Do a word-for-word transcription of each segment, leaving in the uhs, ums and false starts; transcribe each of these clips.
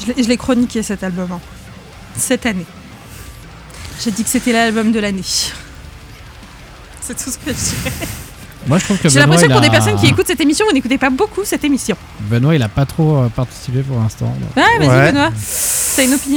Je l'ai, je l'ai chroniqué cet album, hein. Cette année. J'ai dit que c'était l'album de l'année. C'est tout ce que je dirais. Moi, je trouve que J'ai Benoît, l'impression il que pour a... des personnes qui écoutent cette émission, vous n'écoutez pas beaucoup cette émission. Benoît, il a pas trop euh, participé pour l'instant. Ouais, vas-y Ouais. Benoît. T'as une opinion ?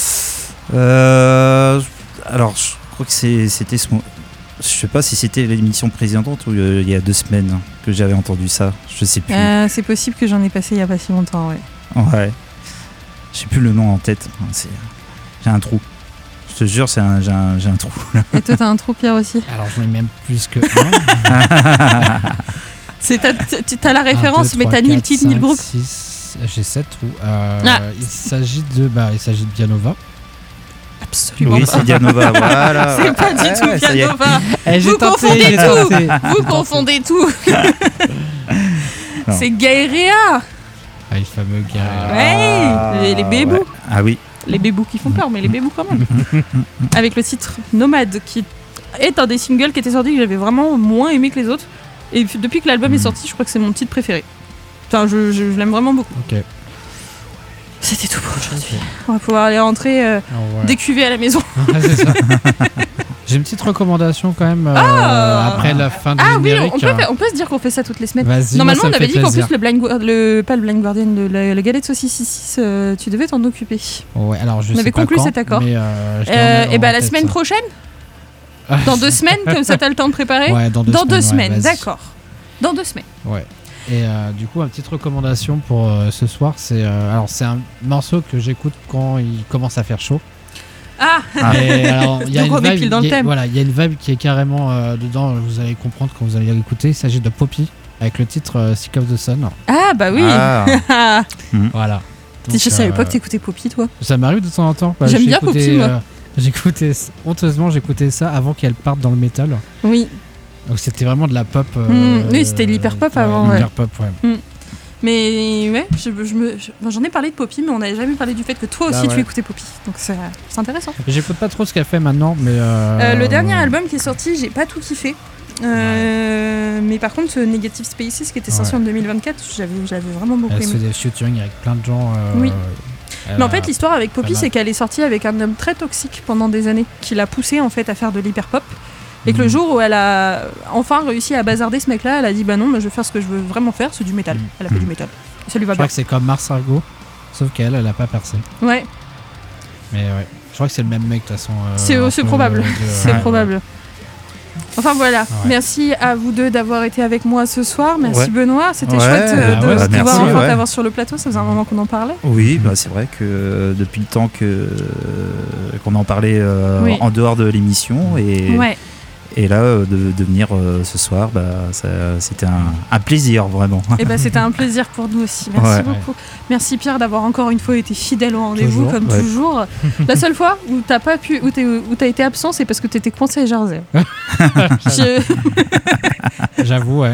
Euh, alors, je crois que c'est, c'était ce mo- je sais pas si c'était l'émission précédente ou euh, il y a deux semaines que j'avais entendu ça. Je sais plus. euh, C'est possible que j'en ai passé il y a pas si longtemps, ouais. Ouais. Je sais plus le nom en tête. C'est... J'ai un trou. Je te jure, c'est un... J'ai, un... j'ai un trou. Et toi, t'as un trou, Pierre, aussi ? Alors, j'en ai même plus que un. C'est ta, t- t'as la référence, un, deux, mais trois, t'as ni le quatre, titre ni le cinq, groupe. six, j'ai sept trous. Euh, Ah. Il s'agit de, bah, il s'agit de Bianova. Absolument Oui, pas. c'est Dianova. Voilà. C'est pas du Ouais, tout ouais, ça y est. Bianova. Eh, j'ai Vous tenté, confondez j'ai tout. tenté. Vous confondez tout. Non. C'est Gaïrea. Ah, le fameux gars. Ouais, les, les bébous. Ouais. Ah oui. Les bébous qui font peur, mais les bébous quand même. Avec le titre Nomade, qui est un des singles qui était sorti que j'avais vraiment moins aimé que les autres. Et f- depuis que l'album est sorti, je crois que c'est mon titre préféré. Enfin, je, je- je l'aime vraiment beaucoup. Ok. C'était tout pour aujourd'hui. On va pouvoir aller rentrer euh, Ah, ouais. décuver à la maison. Ouais, c'est ça. J'ai une petite recommandation quand même euh, Ah. après la fin du Ah oui, générique. on peut, faire- on peut se dire qu'on fait ça toutes les semaines. Vas-y, Normalement, moi, on ça me avait fait dit qu'en plaisir. plus, le blind, Gua- le, pas le Blind Guardian, le, le, le Galette Saucisse six, euh, tu devais t'en occuper. Ouais, alors je On sais avait pas conclu quand, cet accord. mais, euh, je l'ai Euh, en- et bah en la tête, semaine ça. prochaine, dans deux semaines, comme ça t'as le temps de préparer. Ouais, dans deux dans semaines. deux ouais, semaines, vas-y. d'accord. Dans deux semaines. Ouais. Et euh, du coup, une petite recommandation pour euh, ce soir, c'est euh, alors c'est un morceau que j'écoute quand il commence à faire chaud. Ah, Et alors, il y a Donc une on est vibe, pile dans le il y a- thème. Voilà, il y a une vibe qui est carrément euh, dedans. Vous allez comprendre quand vous allez l'écouter. Il s'agit de Poppy avec le titre euh, Sick of the Sun. ah bah oui. Ah. Ah. Voilà. je Donc, savais euh, pas que t'écoutais Poppy, toi. Ça m'arrive de temps en temps. J'aime j'ai bien écouté, Poppy, moi. euh, J'écoutais, honteusement, j'écoutais ça avant qu'elle parte dans le métal. Oui. Donc c'était vraiment de la pop. euh, Mm, oui, c'était de l'hyper-pop avant, ouais. Hyper pop, ouais. Mais ouais, je, je me, je- enfin, j'en ai parlé de Poppy, mais on n'avait jamais parlé du fait que toi aussi Bah tu ouais. écoutais Poppy. Donc c'est, c'est intéressant. J'écoute pas trop ce qu'elle fait maintenant, mais. Euh, Euh, le dernier album qui est sorti, j'ai pas tout kiffé. Euh, Mais par contre, ce Negative Spaces qui était sorti Ouais. en deux mille vingt-quatre, j'avais, j'avais vraiment beaucoup Elle se fait aimé. des featuring avec plein de gens. euh, Oui. elle Mais en a- fait, l'histoire avec Poppy, pas mal. c'est qu'elle est sortie avec un homme très toxique pendant des années, qui l'a poussée en fait à faire de l'hyper-pop. Et que le Mhm. jour où elle a enfin réussi à bazarder ce mec-là, elle a dit bah non, mais je vais faire ce que je veux vraiment faire, c'est du métal. Mhm. Elle a fait du métal. Ça lui va Je crois bien. que c'est comme Mars Argo, sauf qu'elle, elle a pas percé. Ouais, Mais ouais. Je crois que c'est le même mec de toute façon. euh, c'est, un c'est peu probable. de- C'est ouais, probable. Enfin voilà, Ouais. merci à vous deux d'avoir été avec moi ce soir. Merci Ouais. Benoît, c'était Ouais, chouette euh, bah de ouais, pouvoir merci, enfin ouais. t'avoir sur le plateau, ça faisait un moment qu'on en parlait. Oui, bah c'est vrai que euh, depuis le temps que euh, qu'on en parlait euh, Oui. en dehors de l'émission et, Ouais, et là euh, de, de venir euh, ce soir, bah, ça, c'était un, un plaisir vraiment. et ben c'était un plaisir pour nous aussi. Merci Ouais. beaucoup. Merci Pierre d'avoir encore une fois été fidèle au rendez-vous Toujours, comme ouais. toujours. La seule fois où t'as pas pu, où, t'es, où t'as été absent, c'est parce que t'étais coincé à Jersey. Je- J'avoue, ouais.